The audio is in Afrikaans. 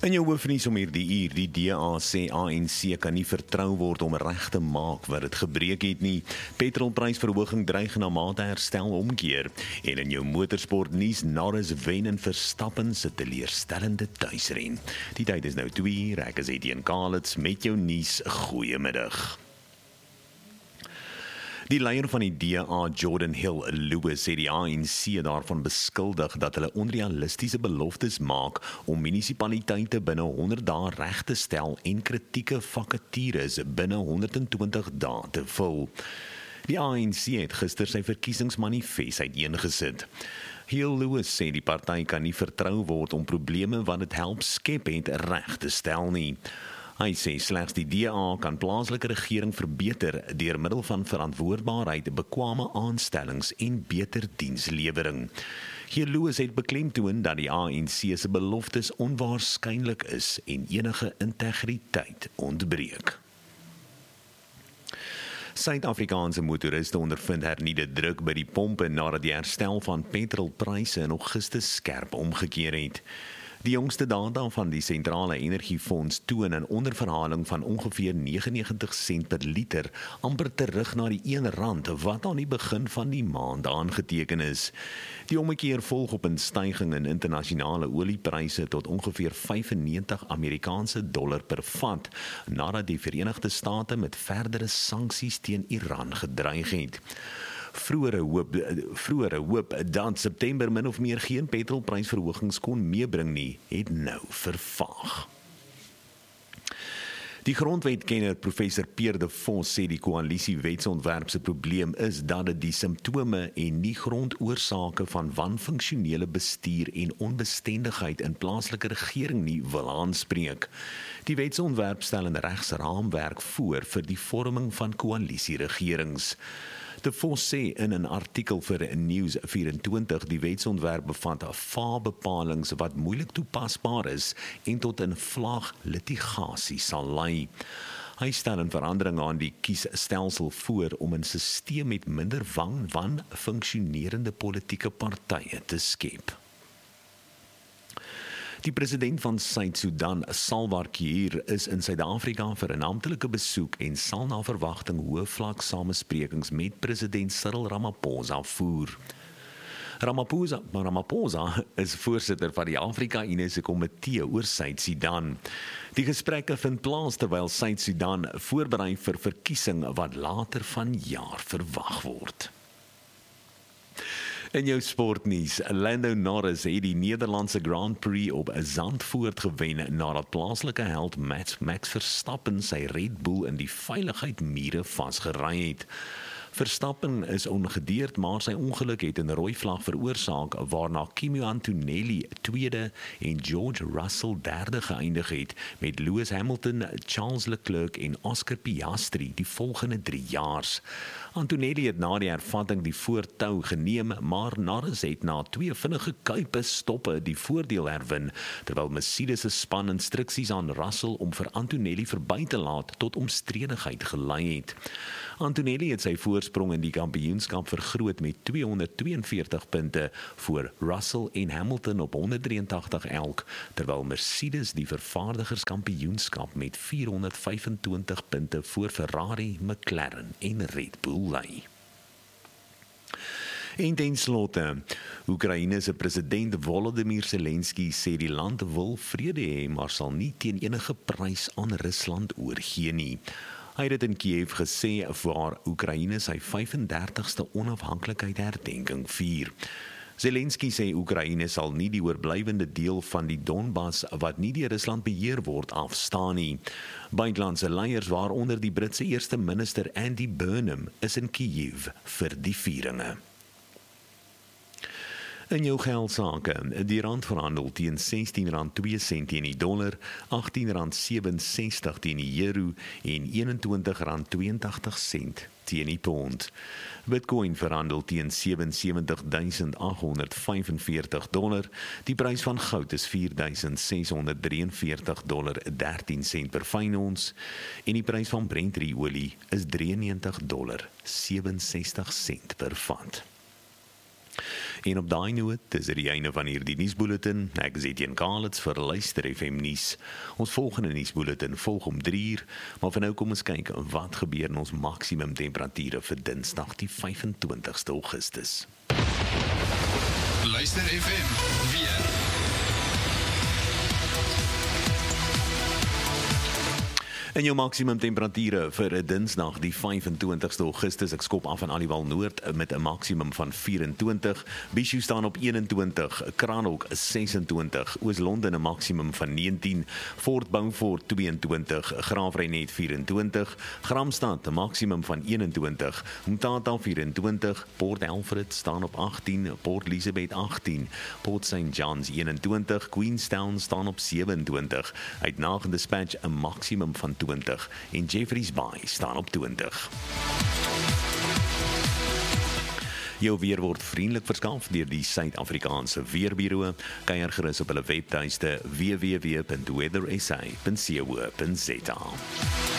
In jou hoofnuus om hierdie uur, die DA sê ANC kan nie vertrou word om reg te maak wat dit gebreek het nie. Petrolprysverhoging dreig na mate herstel omkeer. En in jou motorsport nuus, Norris wen en Verstappen se teleurstellende tuisren. Die tyd is nou 2:00, ek is Etienne Kalitz met jou nuus. Goeiemiddag. Die leier van die DA, Jordan Hill Lewis, sê die ANC daarvan beskuldig dat hulle onrealistiese beloftes maak om munisipaliteite binne 100 dae reg te stel en kritieke vakatures binne 120 dae te vul. Die ANC het gister sy verkiesingsmanifest uiteengesit. Hill Lewis sê die party kan nie vertrou word om probleme wat dit help skep het reg te stel nie. Hy sê slegs die DA kan plaaslike regering verbeter deur middel van verantwoordbaarheid, bekwame aanstellings en beter dienslewering. Hier Lewis het beklemtoon dat die ANC se beloftes onwaarskynlik is en enige integriteit ontbreek. Suid-Afrikaanse motoriste ondervind hernieude druk by die pompe nadat die herstel van petrolpryse in Augustus skerp omgekeer het. Die jongste data van die Sentrale Energiefonds toon 'n onderverhaling van ongeveer 99 sent per liter, amper terug na die R1 wat aan die begin van die maand aangeteken is. Die ommekeer volg op 'n styging in internasionale oliepryse tot ongeveer $95 per vat, nadat die Verenigde State met verdere sanksies teen Iran gedreig het. Vroegere hoop dat September min of meer geen petrolprysverhogings kon meebring nie, het nou vervaag. Die grondwetkenner professor Pierre de Vos sê die koalisie wetsontwerp se probleem is dat dit die simptome en nie grondoorsake van wanfunksionele bestuur en onbestendigheid in plaaslike regering nie wil aanspreek. Die wetsontwerp stel 'n regsraamwerk voor vir die vorming van koalisieregerings. De Vos sê in 'n artikel vir News24 die wetsontwerp bevat vaarbepalings wat moeilik toepasbaar is en tot 'n vlaag litigasie sal lei. Hy stel 'n verandering aan die kiesstelsel voor om 'n stelsel met minder wanfunksionerende politieke partye te skep. Die president van Suid-Sudan, Salva Kiir, is in Suid-Afrika vir 'n amptelike besoek en sal na verwagting hoë-vlak samesprekings met president Cyril Ramaphosa voer. Ramaphosa is voorsitter van die Afrika-Unie se komitee oor Suid-Sudan. Die gesprekke vind plaas terwyl Suid-Sudan voorberei vir verkiesing wat later vanjaar verwag word. In jou sportnuus, Lando Norris het die Nederlandse Grand Prix op Zandvoort gewen nadat plaaslike held Max Verstappen sy Red Bull in die veiligheidsmure vasgery het. Verstappen is ongedeerd, maar sy ongeluk het 'n rooi vlag veroorsaak waarna Kimi Antonelli tweede en George Russell derde geëindig het met Lewis Hamilton, Charles Leclerc en Oscar Piastri die volgende 3 jaars. Antonelli het na die hervatting die voortou geneem, maar Norris het na 2 vinnige kuipe-stoppe die voordeel herwin, terwyl Mercedes se span instruksies aan Russell om vir Antonelli verby te laat tot omstredigheid gelei het. Antonelli het sy voorsprong in die kampioenskap vergroot met 242 punte voor Russell en Hamilton op 183 elk, terwyl Mercedes die vervaardigerskampioenskap met 425 punte voor Ferrari, McLaren en Red Bull lei. En ten slotte, Oekraïne se president Volodymyr Zelensky sê die land wil vrede hê, maar sal nie teen enige prys aan Rusland oorgee nie. Hy het dit in Kiev gesê waar Oekraïne sy 35ste onafhanklikheid herdenking vier. Zelensky sê Oekraïne sal nie die oorblywende deel van die Donbas wat nie deur Rusland beheer word afstaan nie. Buitelandse leiers waaronder die Britse eerste minister Andy Burnham is in Kiev vir die vieringe. In jou geldsaake, die rand verhandel teen R16.02 teen die dollar, R18.67 teen die euro en R21.82 teen die pond. Bitcoin verhandel teen $77,845. Die prys van goud is $4,643.13 per fyn ons en die prys van Brent-olie is $93.67 per vat. En op daai noot is dit die einde van hierdie nuusbulletin. Ek is Etienne Kalitz vir Luister FM nuus. Ons volgende nuusbulletin volg om 3:00, maar vir nou kom ons kyk wat gebeur in ons maksimum temperature vir Dinsdag die 25ste Augustus. Luister FM weer. En jou maksimum temperature vir Dinsdag die 25ste Augustus, ek skop af aan Aliwal Noord met 'n maksimum van 24, Bishu staan op 21, Kranhoek 26, Oos-London 'n maksimum van 19, Fort Beaufort 22, Graafrenet 24, Gramstad 'n maksimum van 21, Mthatha 24, Port Alfred staan op 18, Port Elizabeth 18, Port St. John's 21, Queenstown staan op 27, uit Nagendispatch 'n maksimum van 20 en Jeffreys Bay staan op 20. Jou weer word vriendelik verskaf deur die Suid-Afrikaanse Weerbureau. Kyk gerus op hulle webtuiste www.weathersa.co.za.